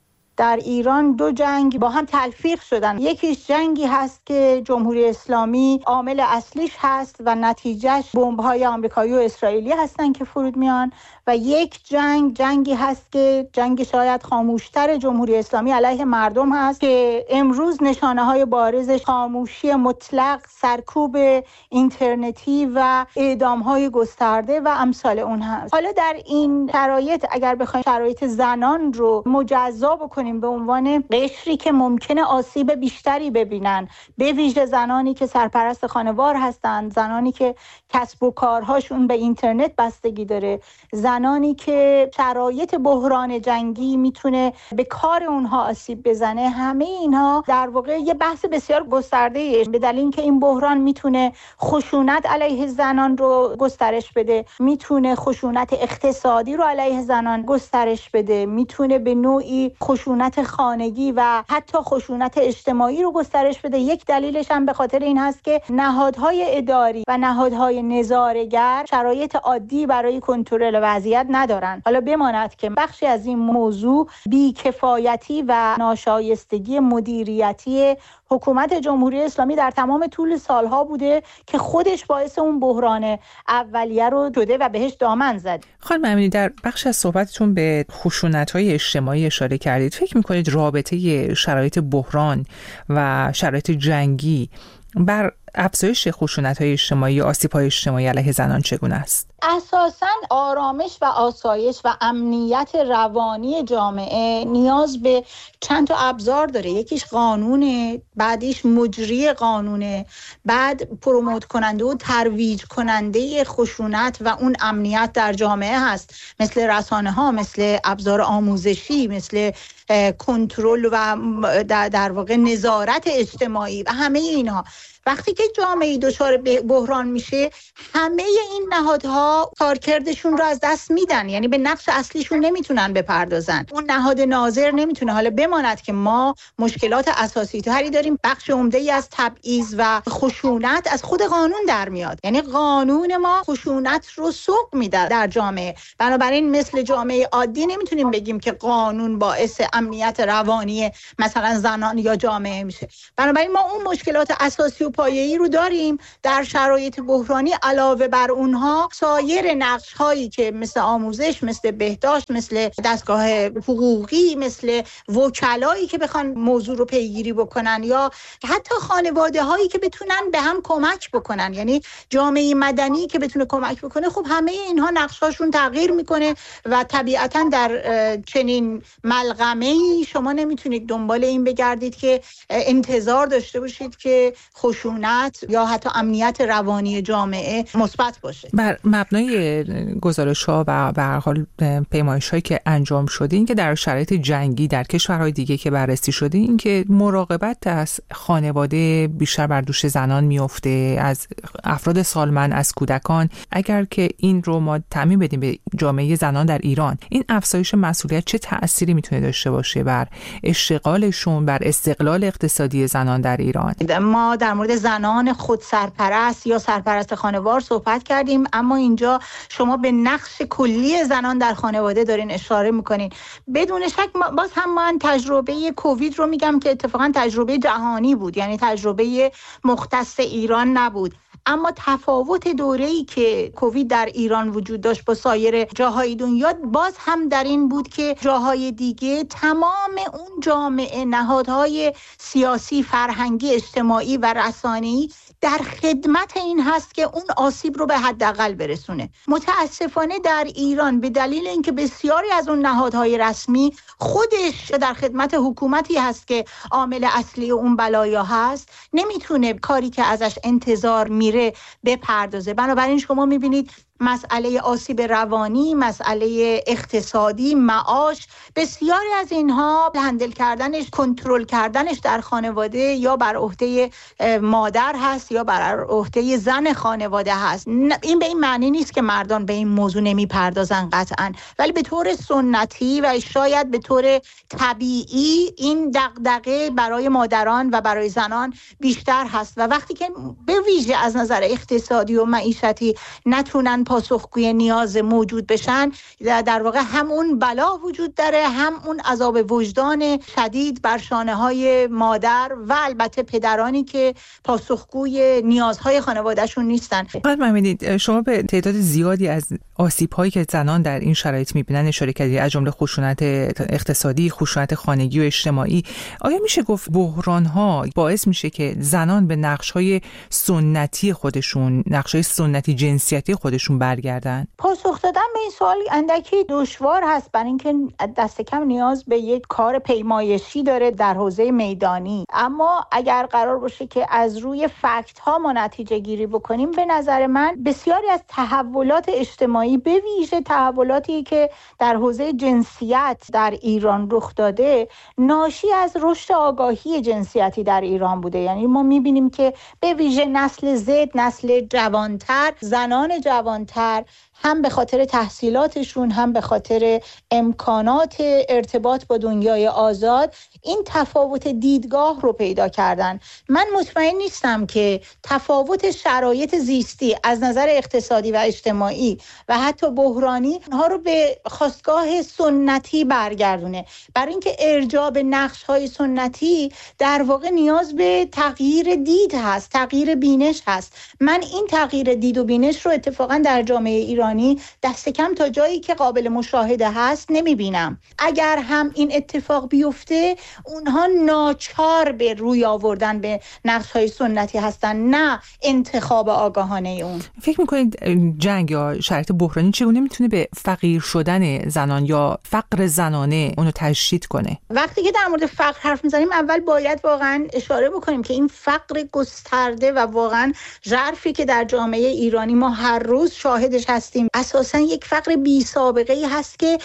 در ایران دو جنگ با هم تلفیق شدن. یکیش جنگی هست که جمهوری اسلامی عامل اصلیش هست و نتیجهش بمب‌های آمریکایی و اسرائیلی هستن که فرود میان، و یک جنگ جنگی هست که جنگ شاید خاموشتر جمهوری اسلامی علیه مردم هست که امروز نشانه‌های بارزش خاموشی مطلق، سرکوب اینترنتی و اعدام‌های گسترده و امثال اون هست. حالا در این شرایط اگر بخوایم شرایط زنان رو مجزا بکنیم به عنوان قشری که ممکنه آسیب بیشتری ببینن، به ویژه زنانی که سرپرست خانوار هستند، زنانی که کسب و کارهاشون به اینترنت بستگی داره، زنانی که شرایط بحران جنگی میتونه به کار اونها آسیب بزنه، همه اینها در واقع یه بحث بسیار گسترده‌ایه، به دلیل اینکه این بحران میتونه خشونت علیه زنان رو گسترش بده، میتونه خشونت اقتصادی رو علیه زنان گسترش بده، میتونه به نوعی خشونت خانگی و حتی خشونت اجتماعی رو گسترش بده. یک دلیلش هم به خاطر این هست که نهادهای اداری و نهادهای نظاره‌گر شرایط عادی برای کنترل وضعیت ندارن. حالا بماند که بخشی از این موضوع بی‌کفایتی و ناشایستگی مدیریتی حکومت جمهوری اسلامی در تمام طول سالها بوده که خودش باعث اون بحران اولیه رو شده و بهش دامن زد. خانم امینی، در بخش از صحبتتون به خشونت‌های اجتماعی اشاره کردید. فکر می‌کنید رابطه شرایط بحران و شرایط جنگی بر افزایش خشونت‌های اجتماعی و آسیب‌های اجتماعی علیه زنان چگونه است؟ اساساً آرامش و آسایش و امنیت روانی جامعه نیاز به چند تا ابزار داره. یکیش قانونه، بعدیش مجری قانونه، بعد پروموت کننده و ترویج کننده خشونت و اون امنیت در جامعه هست، مثل رسانه ها، مثل ابزار آموزشی، مثل کنترل و در واقع نظارت اجتماعی و همه اینها. وقتی که جامعه دچار بحران میشه، همه این نهادها کارکردشون رو از دست میدن، یعنی به نقش اصلیشون نمیتونن بپردازن. اون نهاد ناظر نمیتونه حالا بماند که ما مشکلات اساسی تری داریم. بخش عمده‌ای از تبعیض و خشونت از خود قانون در میاد، یعنی قانون ما خشونت رو سوق میده در جامعه. بنابراین مثل جامعه عادی نمیتونیم بگیم که قانون باعث امنیت روانی مثلا زنان یا جامعه میشه. بنابراین ما اون مشکلات اساسی و پایه‌ای رو داریم. در شرایط بحرانی علاوه بر اونها سایر نقش هایی که مثل آموزش، مثل بهداشت، مثل دستگاه حقوقی، مثل وکلایی که بخوان موضوع رو پیگیری بکنن، یا حتی خانواده هایی که بتونن به هم کمک بکنن، یعنی جامعه مدنی که بتونه کمک بکنه، خب همه اینها نقشاشون تغییر میکنه و طبیعتا در چنین ملغمه‌ای شما نمیتونید دنبال این بگردید که انتظار داشته باشید که خشونت یا حتی امنیت روانی جامعه مثبت باشه. بر مبنای گزارش‌ها و به هر حال پیمایش‌هایی که انجام شده، این که در شرایط جنگی در کشورهای دیگه که بررسی شده، این که مراقبت از خانواده بیشتر بر دوش زنان میفته، از افراد سالمند، از کودکان. اگر که این رو ما تعمیم بدیم به جامعه زنان در ایران، این افزایش مسئولیت چه تأثیری میتونه داشته باشه بر اشتغالشون، بر استقلال اقتصادی زنان در ایران؟ ما در مورد زنان خود سرپرست یا سرپرست خانوار صحبت کردیم، اما اینجا شما به نقش کلی زنان در خانواده دارین اشاره میکنین. بدون شک باز هم من تجربه کووید رو میگم که اتفاقا تجربه جهانی بود، یعنی تجربه مختص ایران نبود. اما تفاوت دوره‌ای که کووید در ایران وجود داشت با سایر جاهای دنیا باز هم در این بود که جاهای دیگه تمام اون جامعه، نهادهای سیاسی، فرهنگی، اجتماعی و رسانه‌ای در خدمت این هست که اون آسیب رو به حداقل برسونه. متاسفانه در ایران به دلیل اینکه بسیاری از اون نهادهای رسمی خودش در خدمت حکومتی هست که عامل اصلی اون بلایا هست، نمیتونه کاری که ازش انتظار میره بپردازه. بنابراین شما میبینید مسئله آسیب روانی، مسئله اقتصادی، معاش، بسیاری از اینها هندل کردنش، کنترل کردنش در خانواده یا بر عهده مادر هست یا بر عهده زن خانواده هست. این به این معنی نیست که مردان به این موضوع نمیپردازن قطعاً، ولی به طور سنتی و شاید به طور طبیعی این دغدغه برای مادران و برای زنان بیشتر هست و وقتی که به ویژه از نظر اقتصادی و معیشتی نتونن پاسخگوی نیاز موجود بشن، در واقع هم اون بلا وجود داره، هم اون عذاب وجدان شدید بر شانه های مادر و البته پدرانی که پاسخگوی نیازهای خانوادهشون نیستن. بعد می‌بینید شما به تعداد زیادی از آسیب‌هایی که زنان در این شرایط می‌بینن اشاره کردید، از جمله خشونت اقتصادی، خشونت خانگی و اجتماعی. آیا میشه گفت بحران‌ها باعث میشه که زنان به نقش‌های سنتی خودشون، نقش‌های سنتی جنسیتی خودشون برگردن؟ پاسخ دادن به این سوال اندکی دشوار هست، برای اینکه دست کم نیاز به یک کار پیمایشی داره در حوزه میدانی. اما اگر قرار باشه که از روی فکت ها ما نتیجه گیری بکنیم، به نظر من بسیاری از تحولات اجتماعی، به ویژه تحولاتی که در حوزه جنسیت در ایران رخ داده، ناشی از رشد آگاهی جنسیتی در ایران بوده. یعنی ما میبینیم که به ویژه نسل زد، نسل جوانتر، زنان جوانتر، هم به خاطر تحصیلاتشون، هم به خاطر امکانات ارتباط با دنیای آزاد، این تفاوت دیدگاه رو پیدا کردن. من مطمئن نیستم که تفاوت شرایط زیستی از نظر اقتصادی و اجتماعی و حتی بحرانی اونها رو به خاستگاه سنتی برگردونه. برای اینکه ارجاع به نقش‌های سنتی در واقع نیاز به تغییر دید هست، تغییر بینش هست. من این تغییر دید و بینش رو اتفاقا در جامعه ایرانی ایرانی دست کم تا جایی که قابل مشاهده هست نمیبینم. اگر هم این اتفاق بیفته اونها ناچار به روی آوردن به نقش‌های سنتی هستن، نه انتخاب آگاهانه اون. فکر میکنید جنگ یا شرایط بحرانی چگونه میتونه به فقیر شدن زنان یا فقر زنانه اونو تشدید کنه؟ وقتی که در مورد فقر حرف میزنیم اول باید واقعا اشاره بکنیم که این فقر گسترده و واقعا ژرفی که در جامعه ایرانی ما هر روز شاهدش هستیم اساسا یک فقر بی سابقه ای هست که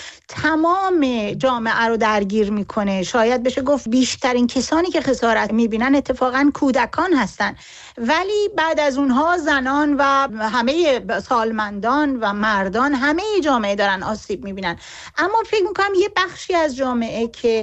تمام جامعه رو درگیر میکنه. شاید بشه گفت بیشترین کسانی که خسارت میبینن اتفاقا کودکان هستن، ولی بعد از اونها زنان و همه سالمندان و مردان همه جامعه دارن آسیب میبینن. اما فکر میکنم یه بخشی از جامعه که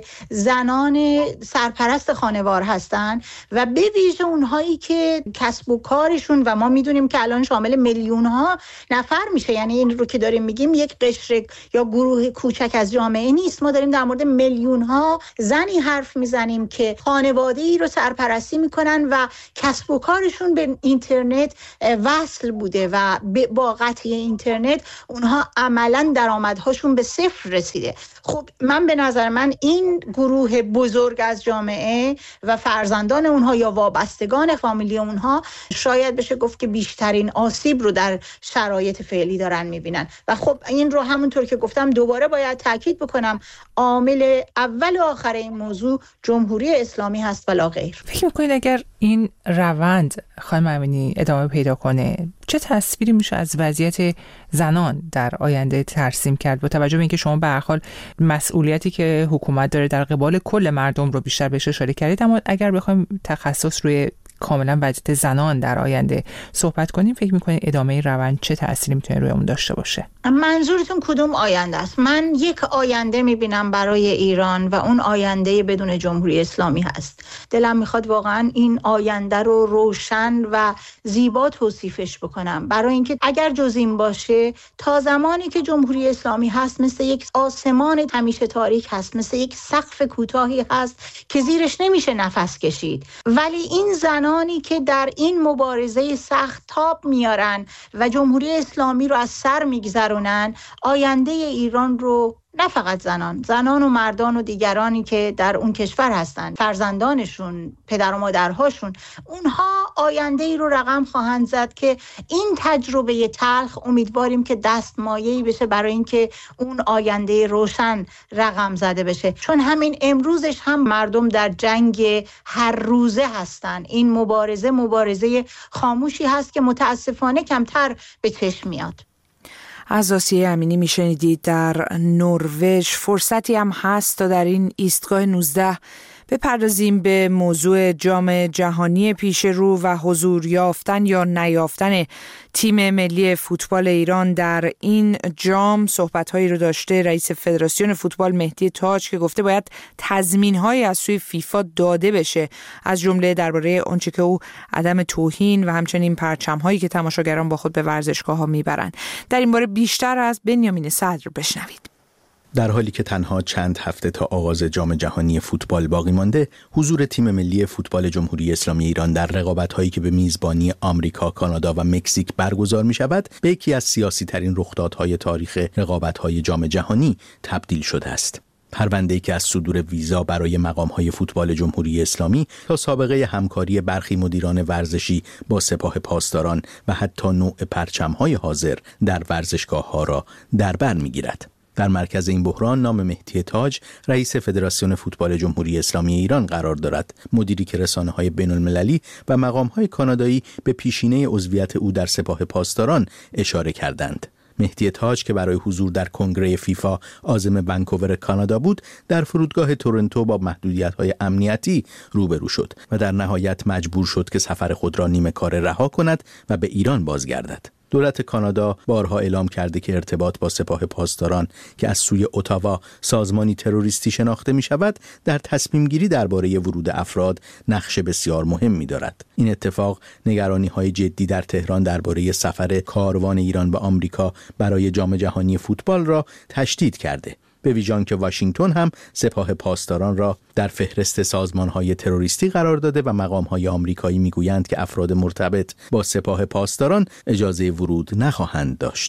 زنان سرپرست خانوار هستن و به ویژه اونهایی که کسب و کارشون و ما میدونیم که الان شامل میلیون ها نفر میشه، یعنی این رو که داریم میگیم یک قشر یا گروه کوچک از جامعه نیست، ما داریم در مورد میلیون ها زنی حرف میزنیم که خانواده‌ای رو سرپرستی میکنن و کسب و کارشون به اینترنت وصل بوده و با قطع اینترنت اونها عملاً درآمدهاشون به صفر رسیده. خب من به نظر من این گروه بزرگ از جامعه و فرزندان اونها یا وابستگان فامیلی اونها شاید بشه گفت که بیشترین آسیب رو در شرایط فعلی دارن میبینن و خب این رو همونطور که گفتم دوباره باید تاکید بکنم عامل اول و آخر این موضوع جمهوری اسلامی هست ولا غیر. فکر می‌کنید اگر این روند خانم امینی ادامه پیدا کنه چه تصویری میشه از وضعیت زنان در آینده ترسیم کرد با توجه به اینکه شما به هر حال مسئولیتی که حکومت داره در قبال کل مردم رو بیشتر بهش اشاره کردید، اما اگر بخوایم تخصص روی کاملا وضعیت زنان در آینده صحبت کنیم فکر می‌کنید ادامه روند چه تأثیری میتونه روی اون داشته باشه؟ منظورتون کدوم آینده است؟ من یک آینده میبینم برای ایران و اون آینده بدون جمهوری اسلامی هست. دلم میخواد واقعا این آینده رو روشن و زیبا توصیفش بکنم، برای اینکه اگر جز این باشه تا زمانی که جمهوری اسلامی هست مثل یک آسمان همیشه تاریک هست، مثل یک سقف کوتاهی هست که زیرش نمیشه نفس کشید. ولی این زنانی که در این مبارزه سخت تاب میارن و جمهوری اسلامی رو از سر میگذرن آینده ایران رو نه فقط زنان، زنان و مردان و دیگرانی که در اون کشور هستن، فرزندانشون، پدر و مادرهاشون، اونها آینده ای رو رقم خواهند زد که این تجربه تلخ امیدواریم که دستمایه‌ای بشه برای اینکه اون آینده روشن رقم زده بشه. چون همین امروزش هم مردم در جنگ هر روزه هستن. این مبارزه مبارزه خاموشی هست که متاسفانه کمتر به چشم میاد. از آسیه امینی میشنیدید. در نروژ فرصتی هم هست تا در این ایستگاه نوزده بپردازیم به موضوع جام جهانی پیش رو و حضور یافتن یا نیافتن تیم ملی فوتبال ایران در این جام. صحبت‌هایی رو داشته رئیس فدراسیون فوتبال مهدی تاج که گفته باید تضمین‌هایی از سوی فیفا داده بشه، از جمله درباره آنچه که او عدم توهین و همچنین پرچم‌هایی که تماشاگران با خود به ورزشگاه‌ها میبرن. در این باره بیشتر از بنیامین صدر بشنوید. در حالی که تنها چند هفته تا آغاز جام جهانی فوتبال باقی مانده، حضور تیم ملی فوتبال جمهوری اسلامی ایران در رقابت‌هایی که به میزبانی آمریکا، کانادا و مکزیک برگزار می‌شود، به یکی از سیاسی‌ترین رخدادهای تاریخ رقابت‌های جام جهانی تبدیل شده است. پرونده‌ای که از صدور ویزا برای مقام‌های فوتبال جمهوری اسلامی تا سابقه همکاری برخی مدیران ورزشی با سپاه پاسداران و حتی نوع پرچم‌های حاضر در ورزشگاه‌ها را در بر می‌گیرد. در مرکز این بحران نام مهدی تاج، رئیس فدراسیون فوتبال جمهوری اسلامی ایران قرار دارد. مدیری که رسانه‌های بین‌المللی و مقام‌های کانادایی به پیشینه عضویت او در سپاه پاسداران اشاره کردند. مهدی تاج که برای حضور در کنگره فیفا عازم ونکوور کانادا بود، در فرودگاه تورنتو با محدودیت‌های امنیتی روبرو شد و در نهایت مجبور شد که سفر خود را نیمه کاره رها کند و به ایران بازگردد. دولت کانادا بارها اعلام کرده که ارتباط با سپاه پاسداران که از سوی اتاوا سازمانی تروریستی شناخته می شود، در تصمیم گیری درباره ورود افراد نقش بسیار مهم می دارد. این اتفاق نگرانی های جدی در تهران درباره سفر کاروان ایران به آمریکا برای جام جهانی فوتبال را تشدید کرده. به ویژه که واشنگتن هم سپاه پاسداران را در فهرست سازمان‌های تروریستی قرار داده و مقام‌های آمریکایی می‌گویند که افراد مرتبط با سپاه پاسداران اجازه ورود نخواهند داشت.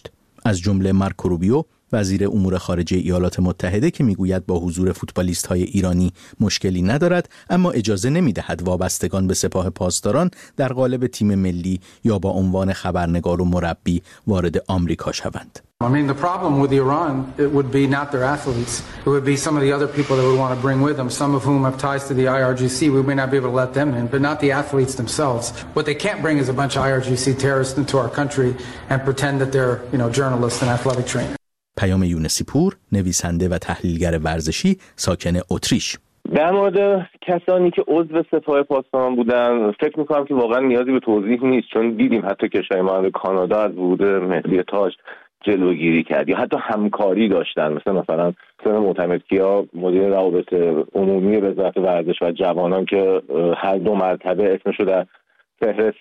از جمله مارکو روبیو وزیر امور خارجه ایالات متحده که میگوید با حضور فوتبالیست‌های ایرانی مشکلی ندارد، اما اجازه نمی‌دهد وابستگان به سپاه پاسداران در قالب تیم ملی یا با عنوان خبرنگار و مربی وارد آمریکا شوند. I mean, the problem with Iran, it would be not their athletes. It would be some of the other people that would want to bring with them, some of whom have ties to the I R G C. We may not be able to let them in, but not the athletes themselves. What they can't bring is a bunch of I R G C terrorists into our country and pretend that they're, you know, journalists and athletic trainers. پیام یونسی پور، نویسنده و تحلیلگر ورزشی، ساکن اتریش. در مورد کسانی که عضو سپاه پاسداران بودن فکر میکنم که واقعا نیازی به توضیح نیست، چون دیدیم حتی کشور مانند کانادا از ورود مهدی تاج جلوگیری کرد یا حتی همکاری داشتن، مثل مثلا سن معتمدکیا مدیر روابط عمومی وزارت ورزش و جوانان که هر دو مرتبه اسمشو در فهرست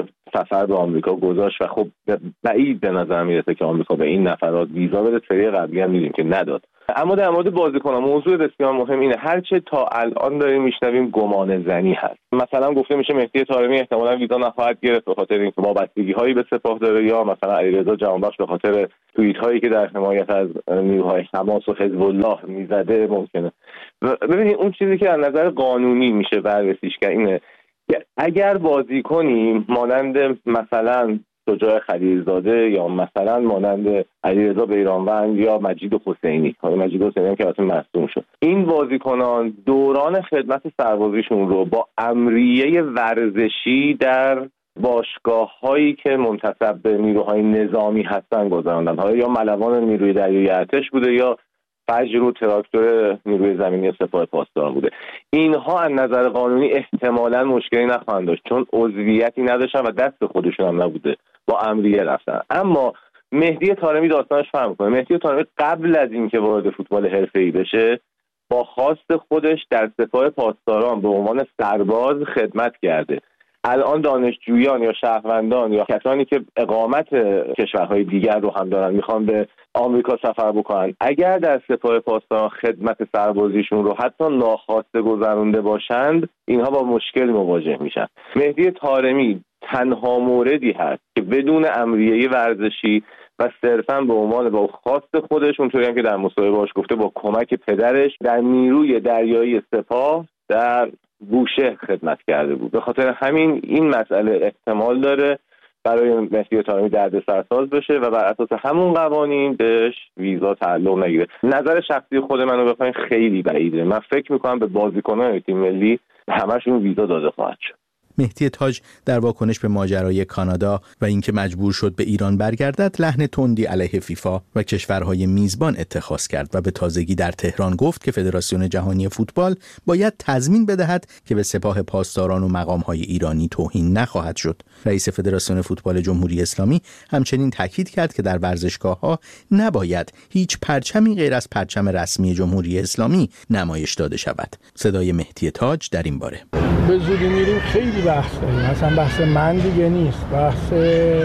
سفر به آمریکا گذاشت و خب بعید به نظر میرسه که آمریکا به این نفرات ویزا بده. سری قبلی هم دیدیم که نداد. اما در مورد بازیکنان موضوع بسیار مهم اینه، هرچه تا الان داریم میشنویم گمان زنی هست. مثلا گفته میشه مهدی طارمی احتمالاً ویزا نخواهد گرفت به خاطر اینکه وابستگی هایی به سپاه داره، یا مثلا علیرضا جهانبخش به خاطر توییت هایی که در حمایت از نیروهای حماس و حزب الله میزده ممکنه. ببینید اون چیزی که از نظر قانونی میشه بررسیش کرد اینه که اگر بازیکنی مانند مثلا شجاع خلیلزاده یا مثلا مانند علیرضا بیرانوند یا مجید حسینی، حالا مجید حسینی که اصلا مصدوم شد، این بازیکنان دوران خدمت سربازیشون رو با امریه ورزشی در باشگاه‌هایی که منتسب به نیروهای نظامی هستن گذراندن، حالا یا ملوان نیروی دریایی ارتش بوده یا فجر و تراکتور نیروی زمینی سپاه پاسداران بوده. اینها از نظر قانونی احتمالاً مشکلی نخواهند داشت، چون عضویتی نداشتن و دست خودشون هم نبوده، با امریه رفتن. اما مهدی طارمی داستانش فرق می‌کنه. مهدی طارمی قبل از اینکه وارد فوتبال حرفه‌ای بشه با خواست خودش در سپاه پاسداران به عنوان سرباز خدمت کرده. الان دانشجویان یا شهروندان یا کسانی که اقامت کشورهای دیگر رو هم دارن میخوان به آمریکا سفر بکنن، اگر در سپاه پاسداران خدمت سربازیشون رو حتی ناخواسته گذرونده باشند، اینها با مشکل مواجه میشن. مهدی طارمی تنها موردی هست که بدون امریه ورزشی و صرفاً به عنوان با خواست خودش، اونطوری هم که در مصاحبه باش گفته با کمک پدرش، در نیروی دریایی سپاه در بوشهر خدمت کرده بود. به خاطر همین این مسئله احتمال داره برای مهدی طارمی دردسرساز بشه و بر اساس همون قوانین بهش ویزا تعلق نگیره. نظر شخصی خود منو بخواین خیلی بعیده. من فکر میکنم به بازیکنان تیم ملی همشون ویزا داده خواهد شد. مهدی تاج در واکنش به ماجرای کانادا و اینکه مجبور شد به ایران برگردد، لحن تندی علیه فیفا و کشورهای میزبان اتخاذ کرد و به تازگی در تهران گفت که فدراسیون جهانی فوتبال باید تضمین بدهد که به سپاه پاسداران و مقامهای ایرانی توهین نخواهد شد. رئیس فدراسیون فوتبال جمهوری اسلامی همچنین تاکید کرد که در ورزشگاه‌ها نباید هیچ پرچمی غیر از پرچم رسمی جمهوری اسلامی نمایش داده شود. صدای مهدی تاج در این باره: به زودی میریم خیلی بحث داریم، مثلا بحث من دیگه نیست، بحث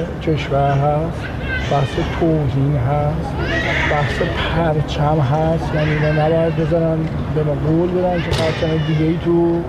کشور هست، بحث توهین هست، بحث پرچم هست. یعنی نباید بذارن به ما قول بدن که پرچم دیگه ای تو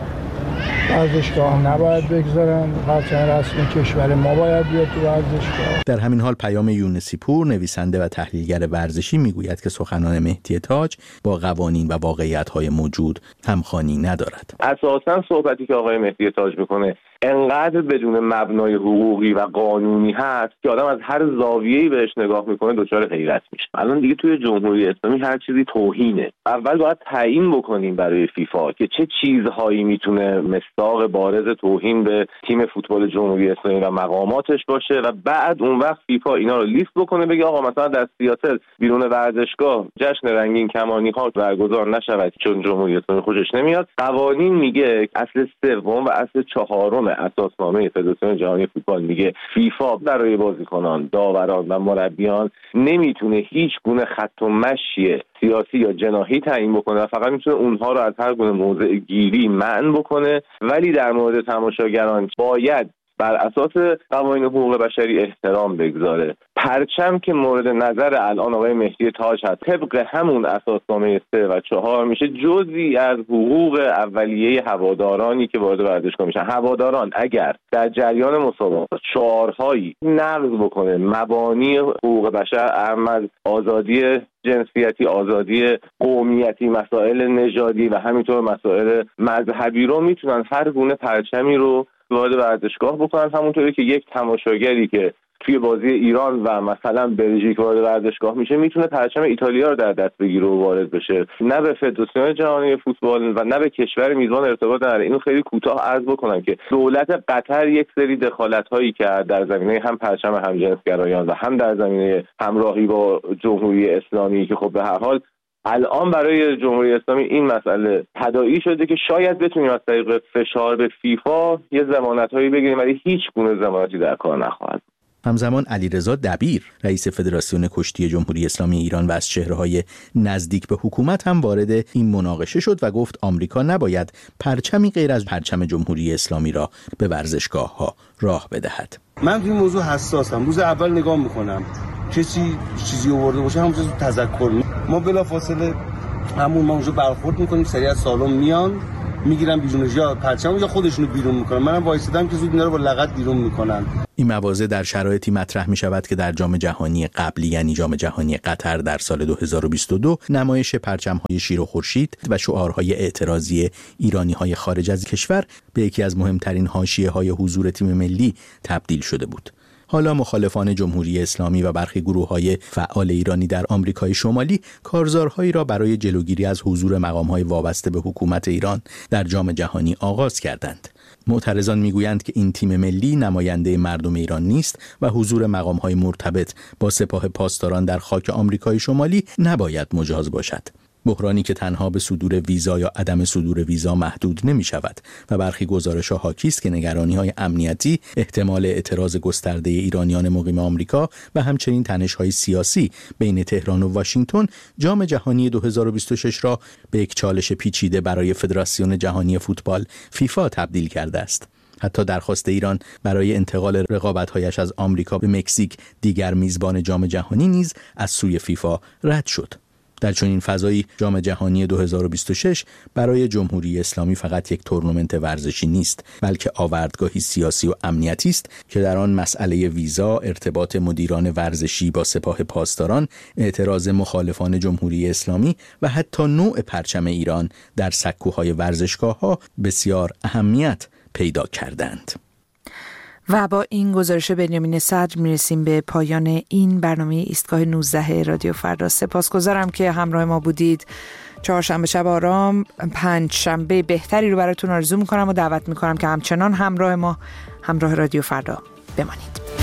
ورزشگاه نباید بگذارن، پرچم رسمی کشور ما باید بیاد تو ورزشگاه. در همین حال پیام یونسی پور، نویسنده و تحلیلگر ورزشی، میگوید که سخنان مهدی تاج با قوانین و واقعیت‌های موجود همخوانی ندارد. اساساً صحبتی که آقای مهدی تاج میکنه انقدر بدون مبنای حقوقی و قانونی هست که آدم از هر زاویه‌ای بهش نگاه میکنه دچار حیرت میشه. الان دیگه توی جمهوری اسلامی هر چیزی توهینه. اول باید تعیین بکنیم برای فیفا که چه چیزهایی میتونه مصداق بارز توهین به تیم فوتبال جمهوری اسلامی و مقاماتش باشه و بعد اون وقت فیفا اینا رو لیست بکنه، بگه آقا مثلا در سیاتل بیرون ورزشگاه جشن رنگین کمانی ها برگزار نشود چون جمهوری اسلامی خوشش نمیاد. قوانین میگه اصل سوم و اصل چهارم اساسنامه فدراسیون جهانی فوتبال میگه فیفا برای بازیکنان، داوران و مربیان نمیتونه هیچ گونه خط و مشی سیاسی یا جناحی تعیین بکنه و فقط میتونه اونها رو از هر گونه موضع گیری منع بکنه، ولی در مورد تماشاگران باید بر اساس قوانین حقوق بشری احترام بگذاره. پرچم که مورد نظر الان آقای مهدی تاج هست طبق همون اساسنامه سه و چهار میشه جزئی از حقوق اولیه هوادارانی که وارد ورزشگاه میشن. هواداران اگر در جریان مسابقات شعارهایی نقض بکنه مبانی حقوق بشر، اهم از آزادی جنسیتی، آزادی قومیتی، مسائل نژادی و همینطور مسائل مذهبی رو، میتونن هر گونه پرچمی رو وارد ورزشگاه بکنن. همونطوری که یک تماشاگری که توی بازی ایران و مثلا بلژیک وارد ورزشگاه میشه میتونه پرچم ایتالیا رو در دست بگیره و وارد بشه. نه به فدراسیون جهانی فوتبال و نه به کشور میزبان ارتباط نداره. اینو خیلی کوتاه عرض بکنم که دولت قطر یک سری دخالت‌هایی کرد در زمینه هم پرچم همجنسگرایان و هم در زمینه همراهی با جمهوری اسلامی که خب به هر حال الان برای جمهوری اسلامی این مسئله تداعی شده که شاید بتونیم از طریق فشار به فیفا یه ضمانت‌هایی بگیریم، ولی هیچ گونه ضمانتی در کار نخواهد. همزمان علیرضا دبیر رئیس فدراسیون کشتی جمهوری اسلامی ایران و از چهره‌های نزدیک به حکومت هم وارد این مناقشه شد و گفت آمریکا نباید پرچمی غیر از پرچم جمهوری اسلامی را به ورزشگاه‌ها راه بدهد. من این موضوع حساسم. روز اول نگاه میکنم کسی چیزی آورده باشه همون چیزو تذکر می. ما بلافاصله همون ما اونجا برخورد میکنیم، سریع از سالن میان میگیرن بیرون یا پرچم یا خودشونو بیرون میکنن. منم وایسادم که زود اینا رو با لغت بیرون میکنن. این مواضع در شرایطی مطرح می شود که در جام جهانی قبلی یعنی جام جهانی قطر در سال دو هزار و بیست و دو نمایش پرچم‌های شیر و خورشید و شعارهای اعتراضی ایرانی‌های خارج از کشور به یکی از مهمترین حاشیه‌های حضور تیم ملی تبدیل شده بود. حالا مخالفان جمهوری اسلامی و برخی گروه‌های فعال ایرانی در آمریکای شمالی کارزارهایی را برای جلوگیری از حضور مقام‌های وابسته به حکومت ایران در جام جهانی آغاز کردند. معترضان میگویند که این تیم ملی نماینده مردم ایران نیست و حضور مقام‌های مرتبط با سپاه پاسداران در خاک آمریکای شمالی نباید مجاز باشد. بحرانی که تنها به صدور ویزا یا عدم صدور ویزا محدود نمی شود و برخی گزارش‌ها حاکی است که نگرانی‌های امنیتی، احتمال اعتراض گسترده ایرانیان مقیم آمریکا و همچنین تنش‌های سیاسی بین تهران و واشنگتن جام جهانی دو هزار و بیست و شش را به یک چالش پیچیده برای فدراسیون جهانی فوتبال فیفا تبدیل کرده است. حتی درخواست ایران برای انتقال رقابت‌هایش از آمریکا به مکزیک، دیگر میزبان جام جهانی، نیز از سوی فیفا رد شد. در چنین فضایی جام جهانی دو هزار و بیست و شش برای جمهوری اسلامی فقط یک تورنمنت ورزشی نیست، بلکه آوردگاهی سیاسی و امنیتی است که در آن مسئله ویزا، ارتباط مدیران ورزشی با سپاه پاسداران، اعتراض مخالفان جمهوری اسلامی و حتی نوع پرچم ایران در سکوهای ورزشگاه‌ها بسیار اهمیت پیدا کردند. و با این گزارش بنیامین صدر میرسیم به پایان این برنامه ایستگاه نوزده رادیو فردا. سپاسگزارم که همراه ما بودید. چهارشنبه شب آرام، پنج شنبه بهتری رو براتون آرزو میکنم و دعوت میکنم که همچنان همراه ما، همراه رادیو فردا بمانید.